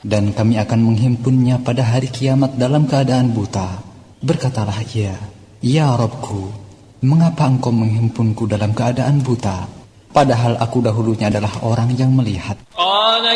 dan kami akan menghimpunnya pada hari kiamat dalam keadaan buta. Berkatalah ia, Ya Rabbku, mengapa engkau menghimpunku dalam keadaan buta, padahal aku dahulunya adalah orang yang melihat?